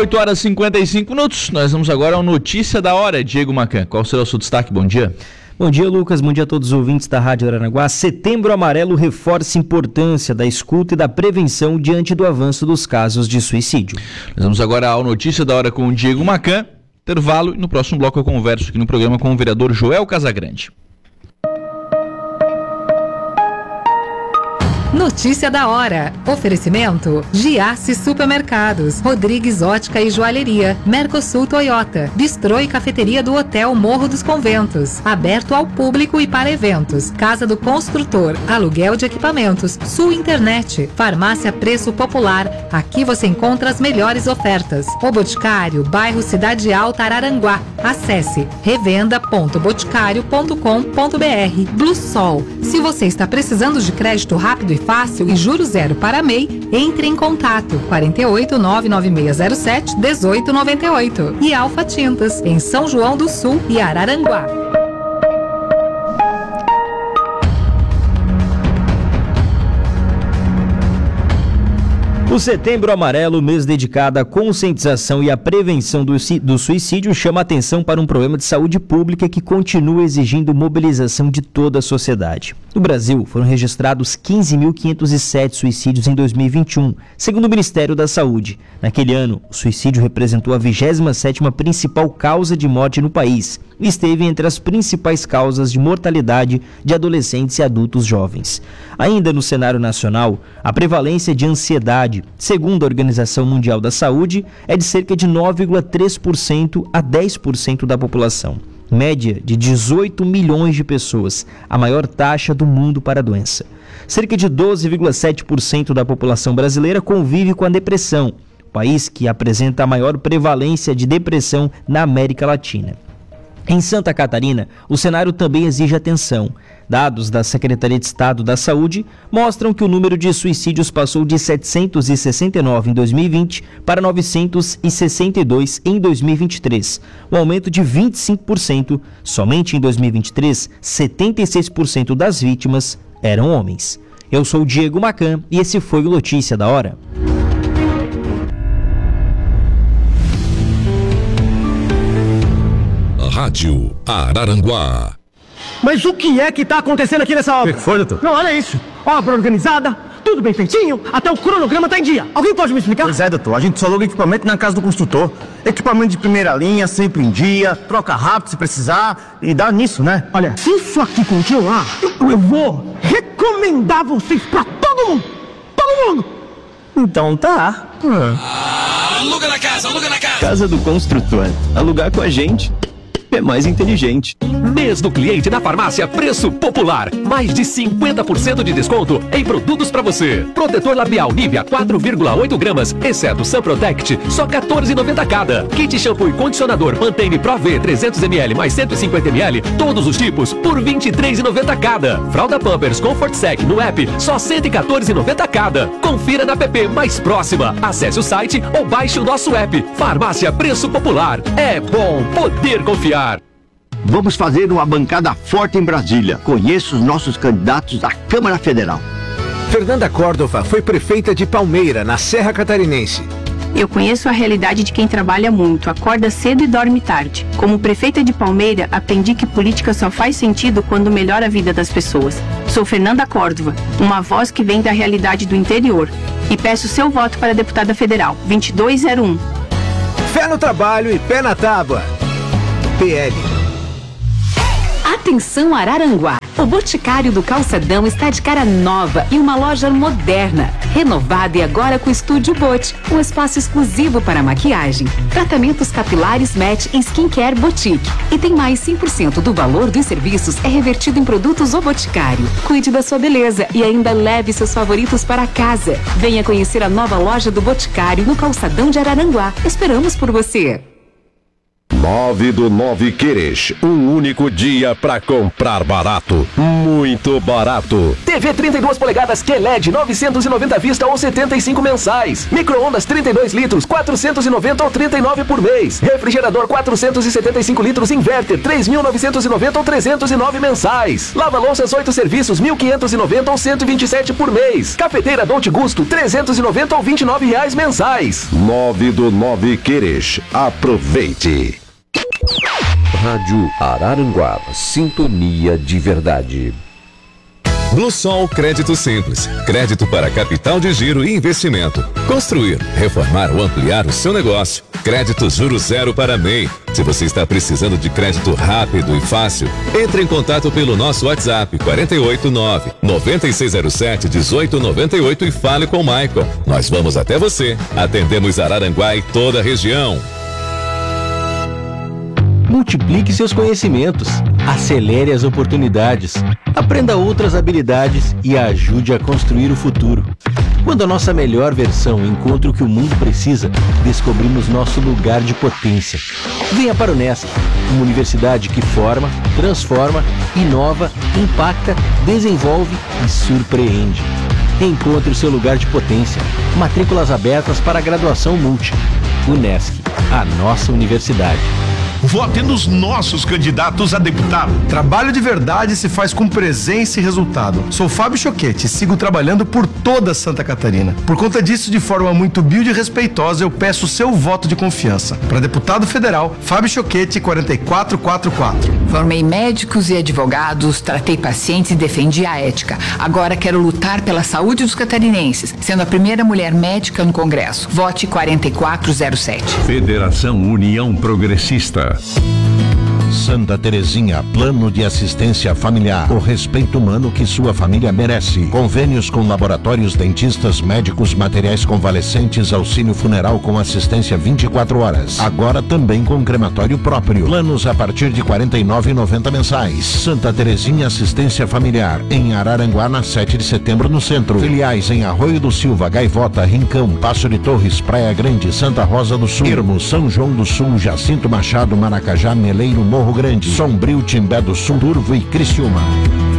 8 horas e 55 minutos. Nós vamos agora ao Notícia da Hora. Diego Macan, qual será o seu destaque? Bom dia. Bom dia, Lucas. Bom dia a todos os ouvintes da Rádio Araranguá. Setembro Amarelo reforça a importância da escuta e da prevenção diante do avanço dos casos de suicídio. Nós vamos agora ao Notícia da Hora com o Diego Macan. Intervalo e no próximo bloco eu converso aqui no programa com o vereador Joel Casagrande. Notícia da hora. Oferecimento: Giasse Supermercados, Rodrigues Ótica e Joalheria, Mercosul Toyota, Bistrô e Cafeteria do Hotel Morro dos Conventos, aberto ao público e para eventos. Casa do Construtor, aluguel de equipamentos, Sul Internet, Farmácia Preço Popular. Aqui você encontra as melhores ofertas. O Boticário, bairro Cidade Alta, Araranguá. Acesse revenda.boticário.com.br. Blue Sol. Se você está precisando de crédito rápido e fácil e juros zero para MEI, entre em contato 48 99607 1898 e Alfa Tintas, em São João do Sul e Araranguá. O Setembro Amarelo, mês dedicado à conscientização e à prevenção do suicídio, chama a atenção para um problema de saúde pública que continua exigindo mobilização de toda a sociedade. No Brasil, foram registrados 15.507 suicídios em 2021, segundo o Ministério da Saúde. Naquele ano, o suicídio representou a 27ª principal causa de morte no país e esteve entre as principais causas de mortalidade de adolescentes e adultos jovens. Ainda no cenário nacional, a prevalência de ansiedade, segundo a Organização Mundial da Saúde, é de cerca de 9,3% a 10% da população. Média de 18 milhões de pessoas, a maior taxa do mundo para a doença. Cerca de 12,7% da população brasileira convive com a depressão, país que apresenta a maior prevalência de depressão na América Latina. Em Santa Catarina, o cenário também exige atenção. Dados da Secretaria de Estado da Saúde mostram que o número de suicídios passou de 769 em 2020 para 962 em 2023, um aumento de 25%. Somente em 2023, 76% das vítimas eram homens. Eu sou o Diego Macan e esse foi o Notícia da Hora. Rádio Araranguá. Mas o que é que tá acontecendo aqui nessa obra? O que foi, doutor? Não, olha isso. Obra organizada, tudo bem feitinho, até o cronograma tá em dia. Alguém pode me explicar? Pois é, doutor. A gente só aluga equipamento na casa do construtor. Equipamento de primeira linha, sempre em dia, troca rápido se precisar e dá nisso, né? Olha, se isso aqui continuar, eu vou recomendar vocês pra todo mundo. Todo mundo. Então tá. Aluga na casa, aluga na casa. Casa do Construtor. Alugar com a gente é mais inteligente. Mês do cliente na farmácia Preço Popular. Mais de 50% de desconto em produtos para você. Protetor labial Nivea 4,8 gramas, exceto Sun Protect, só R$ 14,90 cada. Kit shampoo e condicionador Pantene Pro V 300ml mais 150ml, todos os tipos, por R$ 23,90 cada. Fralda Pampers Comfort Sec no app, só R$ 114,90 cada. Confira na app mais próxima. Acesse o site ou baixe o nosso app. Farmácia Preço Popular. É bom poder confiar. Vamos fazer uma bancada forte em Brasília. Conheço os nossos candidatos à Câmara Federal. Fernanda Córdova foi prefeita de Palmeira, na Serra Catarinense. Eu conheço a realidade de quem trabalha muito, acorda cedo e dorme tarde. Como prefeita de Palmeira, aprendi que política só faz sentido quando melhora a vida das pessoas. Sou Fernanda Córdova, uma voz que vem da realidade do interior. E peço seu voto para deputada federal, 2201. Fé no trabalho e pé na tábua. PL. Atenção Araranguá! O Boticário do Calçadão está de cara nova e uma loja moderna, renovada e agora com Estúdio Bot, um espaço exclusivo para maquiagem, tratamentos capilares Match e Skincare Boutique. E tem mais 5% do valor dos serviços é revertido em produtos O Boticário. Cuide da sua beleza e ainda leve seus favoritos para casa. Venha conhecer a nova loja do Boticário no Calçadão de Araranguá. Esperamos por você! 9 do 9 Queres. Um único dia pra comprar barato. Muito barato. TV 32 polegadas QLED 990 à vista ou 75 mensais. Micro-ondas 32 litros 490 ou 39 por mês. Refrigerador 475 litros Inverter 3.990 ou 309 mensais. Lava-louças 8 serviços 1.590 ou 127 por mês. Cafeteira Dolce Gusto 390 ou R$29 mensais. 9 do 9 Queres. Aproveite. Rádio Araranguá, sintonia de verdade. Bluesol Crédito Simples. Crédito para capital de giro e investimento. Construir, reformar ou ampliar o seu negócio. Crédito juros zero para MEI. Se você está precisando de crédito rápido e fácil, entre em contato pelo nosso WhatsApp 489-9607-1898 e fale com o Michael. Nós vamos até você. Atendemos Araranguá e toda a região. Multiplique seus conhecimentos, acelere as oportunidades, aprenda outras habilidades e ajude a construir o futuro. Quando a nossa melhor versão encontra o que o mundo precisa, descobrimos nosso lugar de potência. Venha para o Unesc, uma universidade que forma, transforma, inova, impacta, desenvolve e surpreende. Encontre o seu lugar de potência. Matrículas abertas para a graduação multi. Unesc, a nossa universidade. Vote nos nossos candidatos a deputado. Trabalho de verdade se faz com presença e resultado. Sou Fábio Choquete e sigo trabalhando por toda Santa Catarina. Por conta disso, de forma muito humilde e respeitosa, eu peço o seu voto de confiança. Para deputado federal, Fábio Choquete, 4444. Formei médicos e advogados, tratei pacientes e defendi a ética. Agora quero lutar pela saúde dos catarinenses, sendo a primeira mulher médica no Congresso. Vote 4407. Federação União Progressista. Santa Terezinha, plano de assistência familiar. O respeito humano que sua família merece. Convênios com laboratórios, dentistas, médicos, materiais convalescentes, auxílio funeral com assistência 24 horas. Agora também com crematório próprio. Planos a partir de R$ 49,90 mensais. Santa Terezinha Assistência Familiar. Em Araranguá, na 7 de setembro, no centro. Filiais em Arroio do Silva, Gaivota, Rincão, Passo de Torres, Praia Grande, Santa Rosa do Sul, Ermo, São João do Sul, Jacinto Machado, Maracajá, Meleiro, Morro Grande, Sombrio, Timbé do Sul, Turvo e Criciúma.